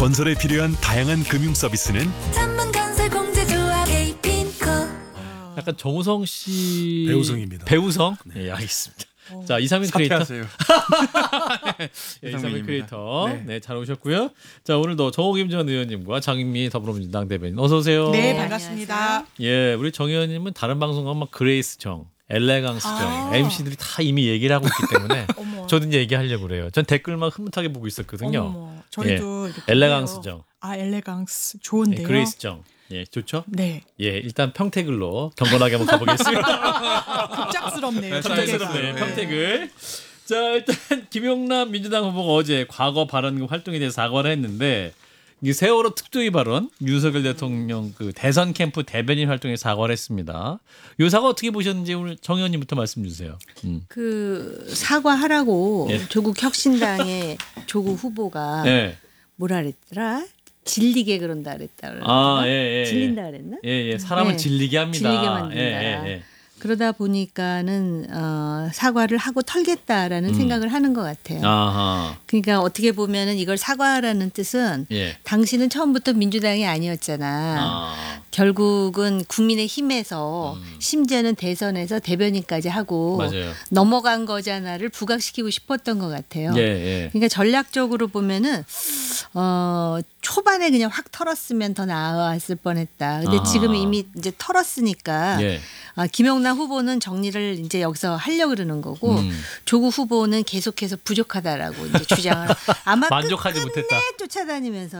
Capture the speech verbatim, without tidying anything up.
건설에 필요한 다양한 금융 서비스는 전문건설공제조합 에이핀코. 약간 정우성 씨 배우성입니다. 배우성? 네, 알겠습니다. 자, 이상민 크리에이터. 사퇴하세요. 네, 이상민 이상민입니다. 크리에이터. 네. 네. 잘 오셨고요. 자, 오늘도 정호김 전 의원님과 장익미 더불어민주당 대변인 어서 오세요. 네, 반갑습니다. 예, 우리 정 의원님은 다른 방송 가면 막 그레이스 정, 엘레강스 정, 아. 엠씨들이 다 이미 얘기를 하고 있기 때문에 어머. 저도 이제 얘기하려고 그래요. 전 댓글만 흐뭇하게 보고 있었거든요. 어머, 저희도 이렇게 엘레강스 해요. 정. 아, 엘레강스 네, 좋은데요. 그레이스 정. 예, 좋죠? 네. 예, 일단 평택을로 경건하게 한번 가보겠습니다. 갑작스럽네요. 갑작스럽네. 전개가. 평택을. 자, 일단 김용남 민주당 후보가 어제 과거 발언 활동에 대해서 사과를 했는데 이 세월호 특조위 발언 윤석열 대통령 그 대선 캠프 대변인 활동에 사과를 했습니다. 이 사과 어떻게 보셨는지 오늘 정 의원님부터 말씀 주세요. 음. 그 사과하라고 예. 조국 혁신당의 조국 후보가 네. 뭐라 그랬더라? 질리게 그런다 그랬다. 아, 예, 예. 질린다 그랬나? 예, 예. 사람을 네. 질리게 합니다. 질리게 만든다. 예, 예, 예. 그러다 보니까는 어, 사과를 하고 털겠다라는 음. 생각을 하는 것 같아요. 아하. 그러니까 어떻게 보면은 이걸 사과라는 뜻은 예. 당신은 처음부터 민주당이 아니었잖아. 아. 결국은 국민의 힘에서 음. 심지어는 대선에서 대변인까지 하고 맞아요. 넘어간 거잖아를 부각시키고 싶었던 것 같아요. 예, 예. 그러니까 전략적으로 보면은 어 초반에 그냥 확 털었으면 더 나았을 뻔했다. 근데 아하. 지금 이미 이제 털었으니까 예. 아, 김영남 후보는 정리를 이제 여기서 하려고 그러는 거고 음. 조국 후보는 계속해서 부족하다라고 이제 주장을 아마 만족하지 끝끝내 못했다. 쫓아다니면서